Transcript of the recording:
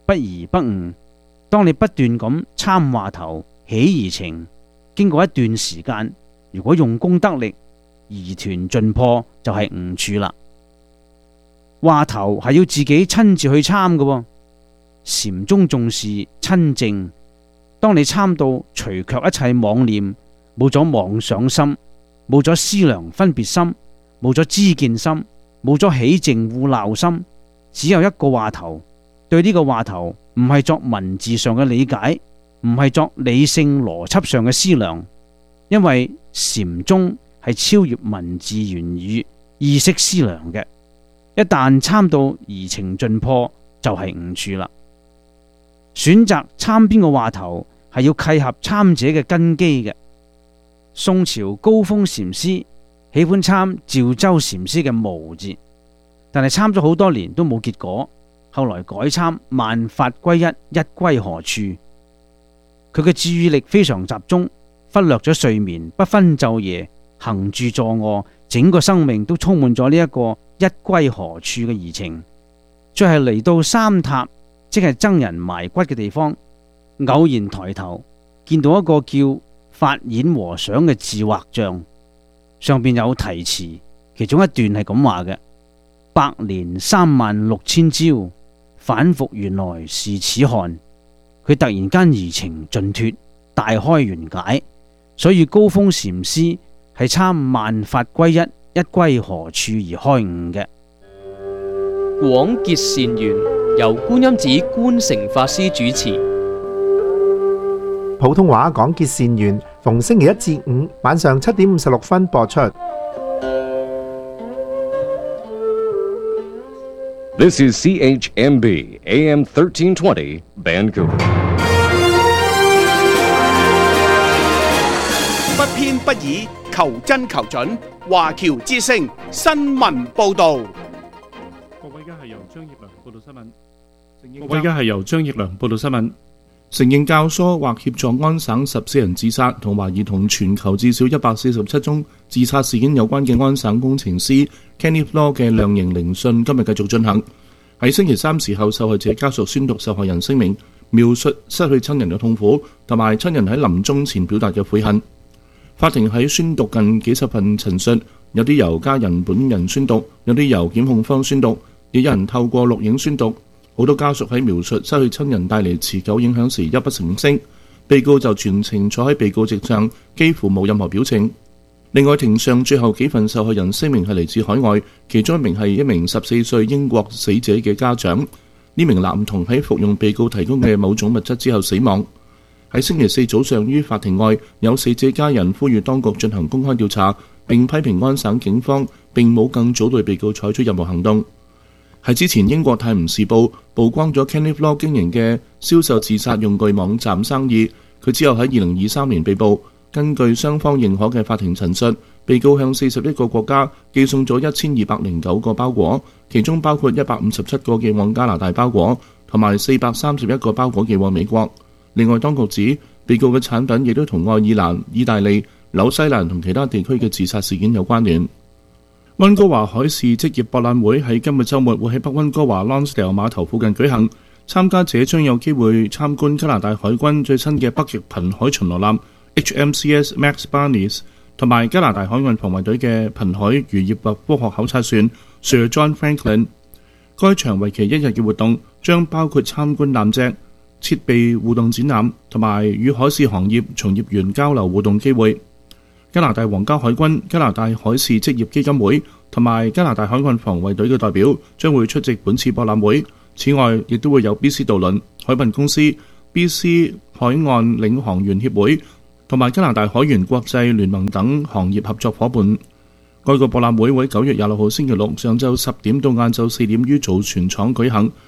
不而不悟。當你不斷咁參話頭起而情，經過一段時間，如果用功得力，疑團盡破，就係悟處啦。話頭係要自己親自去參嘅，禪宗重視親證。當你參到除卻一切妄念，冇咗妄想心，冇咗思量分別心，冇咗知見心，冇咗起淨護鬧心，只有一個話頭。對呢個話頭唔係作文字上嘅理解，唔係作理性邏輯上嘅思量，因為禪宗係超越文字言語意識思量嘅。一旦參到疑情盡破，就係悟處啦。選擇參邊個話頭係要契合參者嘅根基嘅。宋朝高峰禪師喜歡參趙州禪師嘅無字，但係參咗好多年都冇結果，後來改參萬法歸一，一歸何處。佢嘅注意力非常集中，忽略咗睡眠，不分晝夜，行住坐臥，整個生命都充滿咗呢一個一歸何處嘅疑情。再係嚟到三塔，即係僧人埋骨嘅地方，偶然抬頭見到一個叫法演和尚嘅字畫像，上邊有題詞，其中一段係咁話嘅：百年36000朝，反復原來是此漢。佢突然間疑情盡脫，大開圓解，所以高峰禪師係參萬法歸一，一歸何處而開悟嘅。 廣結善緣，由觀音寺觀誠法師主持。 普通話廣結善緣，逢星期一至五晚上7點56分播出。 This is CHMB AM 1320 Vancouver。 不偏不倚，求真求準，華僑之聲新聞報導。 各位，而家係由張業良報道新聞。承認教唆或協助安省14人自殺，同懷疑同全球至少147宗自殺事件有關嘅安省工程師 Kenneth Law 嘅量刑聆訊今日繼續進行。喺星期三時候，受害者家屬宣讀受害人聲明，描述失去親人嘅痛苦，同埋親人喺臨終前表達嘅悔恨。法庭喺宣讀近幾十份陳述，有啲由家人本人宣讀，有啲由檢控方宣讀，亦有人透過錄影宣讀。好多家屬喺描述失去親人帶嚟持久影響時泣不成聲，被告就全程坐喺被告席上，幾乎冇任何表情。另外，庭上最後幾份受害人聲明係嚟自海外，其中一名係一名14歲英國死者嘅家長。呢名男童喺服用被告提供嘅某種物質之後死亡。喺星期四早上於法庭外，有死者家人呼籲當局進行公開調查，並批評安省警方並冇更早對被告採取任何行動。喺之前，英國泰晤士報曝光咗 Kenneth Law 經營嘅銷售自殺用具網站生意。佢之後喺2023年被捕。根據雙方認可嘅法庭陳述，被告向41個國家寄送咗1209個包裹，其中包括157個寄往加拿大包裹，同埋431個包裹寄往美國。另外，當局指被告嘅產品亦都同愛爾蘭、意大利、紐西蘭同其他地區嘅自殺事件有關聯。溫哥華海事職業博覽會喺今日週末會喺北溫哥華 Lonsdale 碼頭附近舉行，參加者將有機會參觀加拿大海軍最新嘅北極瀕海巡邏艦 HMCS Max Barnes 同埋加拿大海岸防衛隊嘅瀕海漁業及科學考察船 Sir John Franklin。該場為期1日嘅活動將包括參觀艦隻、設備互動展覽同埋與海事行業從業員交流互動機會。加拿大皇家海軍、加拿大海事職業基金會同埋加拿大海岸防衛隊嘅代表將會出席本次博覽會。此外，亦都會有 BC 渡輪、海運公司、BC 海岸領航員協會同埋加拿大海員國際聯盟等行業合作夥伴。該個博覽會喺9月26號星期六上晝10點到晏晝4點於造船廠舉行，